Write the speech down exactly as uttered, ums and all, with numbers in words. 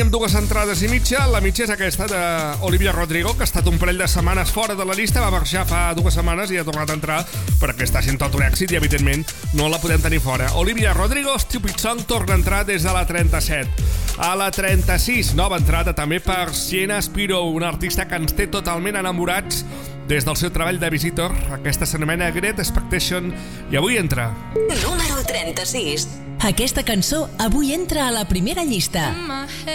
Amb dues entrades i mitja. La mitja és aquesta d'Olivia Rodrigo, que ha estat un parell de setmanes fora de la llista, va marxar fa dues setmanes i ha tornat a entrar perquè està sent tot un èxit i, evidentment, no la podem tenir fora. Olivia Rodrigo, Stupid Song, torna a entrar des de la trenta-set. A la trenta-sis, nova entrada també per Sienna Spiro, una artista que ens té totalment enamorats des del seu treball de Visitor. Aquesta s'anomena Great Expectation i avui entra. Número trenta-sis. Aquesta cançó avui entra a la primera llista.